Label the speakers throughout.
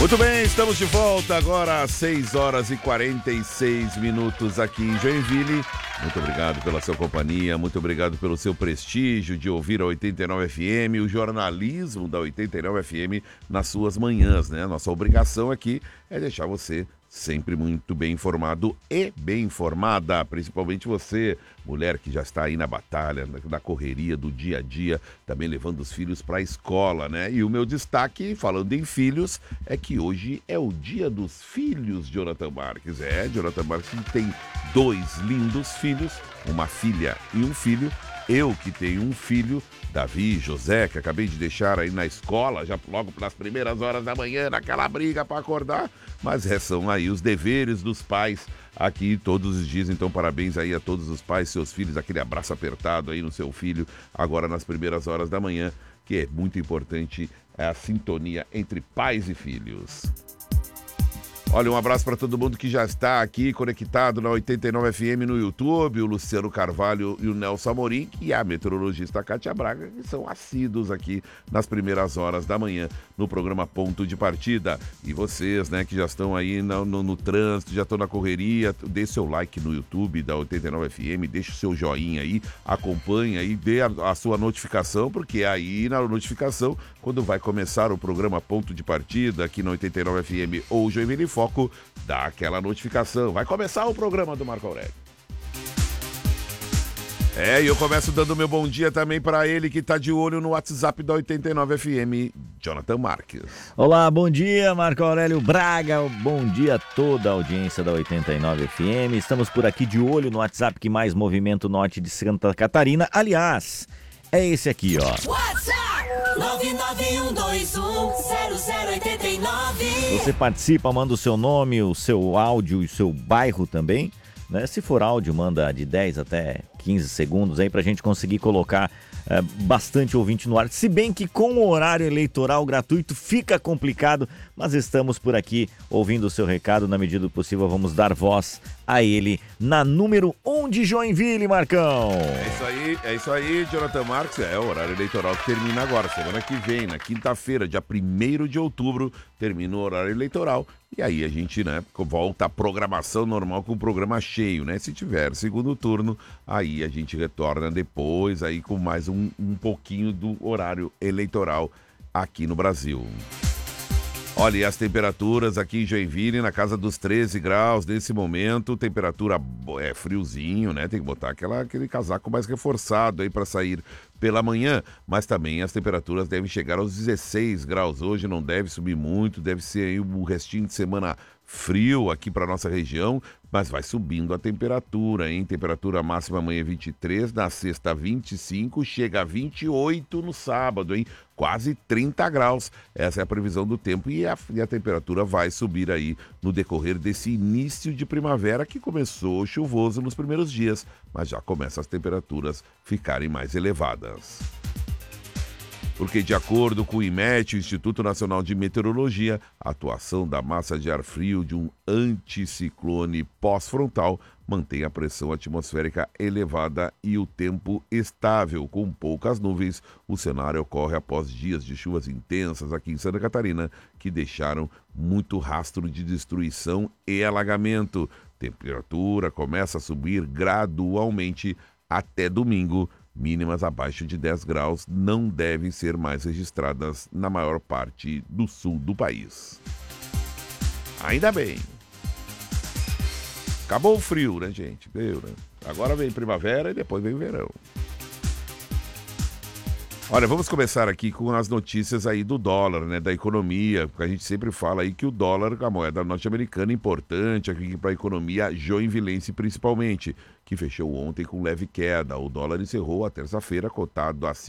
Speaker 1: Muito bem, estamos de volta agora às 6 horas e 46 minutos aqui em Joinville. Muito obrigado pela sua companhia, muito obrigado pelo seu prestígio de ouvir a 89 FM, o jornalismo da 89 FM nas suas manhãs, né? Nossa obrigação aqui é deixar você sempre muito bem informado e bem informada, principalmente você, mulher que já está aí na batalha, na correria do dia a dia, também levando os filhos para a escola, né? E o meu destaque, falando em filhos, é que hoje é o dia dos filhos, Jonathan Marques. Jonathan Marques tem 2 lindos filhos, uma filha e um filho. Eu que tenho um filho, Davi, José, que acabei de deixar aí na escola, já logo pelas primeiras horas da manhã, naquela briga para acordar, mas são aí os deveres dos pais aqui todos os dias, então parabéns aí a todos os pais, seus filhos, aquele abraço apertado aí no seu filho, agora nas primeiras horas da manhã, que é muito importante a sintonia entre pais e filhos. Olha, um abraço para todo mundo que já está aqui conectado na 89 FM no YouTube, o Luciano Carvalho e o Nelson Amorim, e a meteorologista Cátia Braga, que são assíduos aqui nas primeiras horas da manhã no programa Ponto de Partida. E vocês, né, que já estão aí no trânsito, já estão na correria, dê seu like no YouTube da 89 FM, deixe o seu joinha aí, acompanhe aí, dê a sua notificação, porque aí na notificação, quando vai começar o programa Ponto de Partida aqui na 89 FM ou Joinville Foco, dá aquela notificação. Vai começar o programa do Marco Aurélio. E eu começo dando meu bom dia também para ele que tá de olho no WhatsApp da 89 FM, Jonathan Marques.
Speaker 2: Olá, bom dia, Marco Aurélio Braga. Bom dia a toda a audiência da 89 FM. Estamos por aqui de olho no WhatsApp que mais movimenta o norte de Santa Catarina. Aliás, é esse aqui, ó. WhatsApp 991210089. Você participa, manda o seu nome, o seu áudio e o seu bairro também, né? Se for áudio, manda de 10 até 15 segundos aí pra gente conseguir colocar bastante ouvinte no ar. Se bem que com o horário eleitoral gratuito fica complicado, mas estamos por aqui ouvindo o seu recado. Na medida do possível, vamos dar voz a ele na número 1 de Joinville, Marcão.
Speaker 1: É isso aí, Jonathan Marques. É o horário eleitoral que termina agora, semana que vem, na quinta-feira, dia 1º de outubro, termina o horário eleitoral. E aí a gente, né, volta à programação normal com o programa cheio, né? Se tiver segundo turno, aí a gente retorna depois, aí com mais um pouquinho do horário eleitoral aqui no Brasil. Olha, e as temperaturas aqui em Joinville, na casa dos 13 graus, nesse momento, temperatura é friozinho, né? Tem que botar aquele casaco mais reforçado aí para sair pela manhã, mas também as temperaturas devem chegar aos 16 graus hoje, não deve subir muito, deve ser aí o restinho de semana frio aqui para nossa região, mas vai subindo a temperatura, hein? Temperatura máxima amanhã 23, na sexta 25, chega a 28 no sábado, hein? Quase 30 graus. Essa é a previsão do tempo e a temperatura vai subir aí no decorrer desse início de primavera que começou chuvoso nos primeiros dias, mas já começa as temperaturas ficarem mais elevadas. Porque, de acordo com o IMET, o Instituto Nacional de Meteorologia, a atuação da massa de ar frio de um anticiclone pós-frontal mantém a pressão atmosférica elevada e o tempo estável, com poucas nuvens. O cenário ocorre após dias de chuvas intensas aqui em Santa Catarina, que deixaram muito rastro de destruição e alagamento. Temperatura começa a subir gradualmente até domingo. Mínimas abaixo de 10 graus não devem ser mais registradas na maior parte do sul do país. Ainda bem. Acabou o frio, né, gente? Veio, né? Agora vem primavera e depois vem o verão. Olha, vamos começar aqui com as notícias aí do dólar, né, da economia, porque a gente sempre fala aí que o dólar, a moeda norte-americana, é importante aqui para a economia joinvilense principalmente, que fechou ontem com leve queda. O dólar encerrou a terça-feira cotado a R$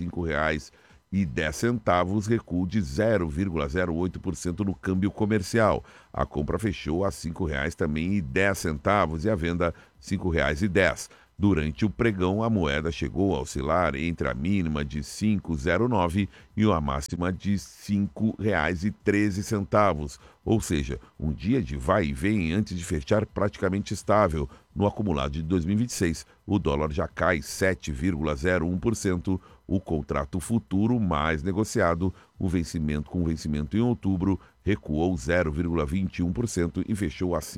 Speaker 1: 5,10, recuo de 0,08% no câmbio comercial. A compra fechou a R$ 5,10 também e 10 centavos e a venda R$ 5,10. Durante o pregão, a moeda chegou a oscilar entre a mínima de R$ 5,09 e a máxima de R$ 5,13, ou seja, um dia de vai e vem antes de fechar praticamente estável. No acumulado de 2026, o dólar já cai 7,01%, o contrato futuro mais negociado, com vencimento em outubro, recuou 0,21% e fechou a R$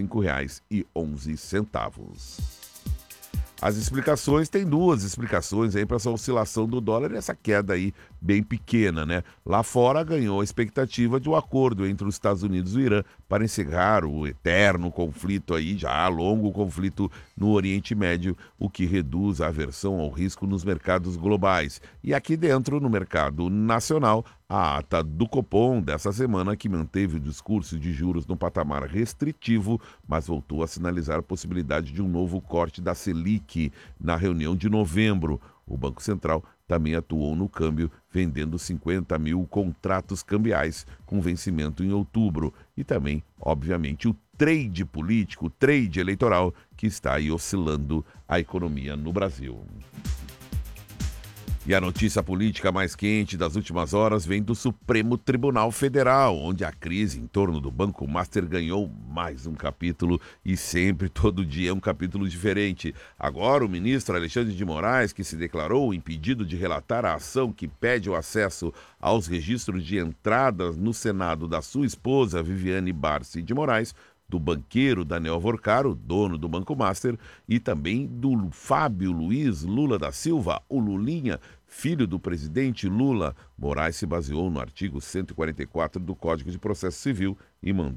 Speaker 1: 5,11. As explicações, tem duas explicações aí para essa oscilação do dólar e essa queda aí bem pequena, né? Lá fora ganhou a expectativa de um acordo entre os Estados Unidos e o Irã para encerrar o eterno conflito aí, já longo conflito no Oriente Médio, o que reduz a aversão ao risco nos mercados globais. E aqui dentro, no mercado nacional, a ata do Copom dessa semana, que manteve o discurso de juros no patamar restritivo, mas voltou a sinalizar a possibilidade de um novo corte da Selic na reunião de novembro. O Banco Central também atuou no câmbio, vendendo 50 mil contratos cambiais com vencimento em outubro. E também, obviamente, o trade político, o trade eleitoral, que está aí oscilando a economia no Brasil. E a notícia política mais quente das últimas horas vem do Supremo Tribunal Federal, onde a crise em torno do Banco Master ganhou mais um capítulo e sempre, todo dia, um capítulo diferente. Agora, o ministro Alexandre de Moraes, que se declarou impedido de relatar a ação que pede o acesso aos registros de entradas no Senado da sua esposa, Viviane Barsi de Moraes, do banqueiro Daniel Vorcaro, dono do Banco Master, e também do Fábio Luiz Lula da Silva, o Lulinha, filho do presidente Lula. Moraes se baseou no artigo 144 do Código de Processo Civil e mandou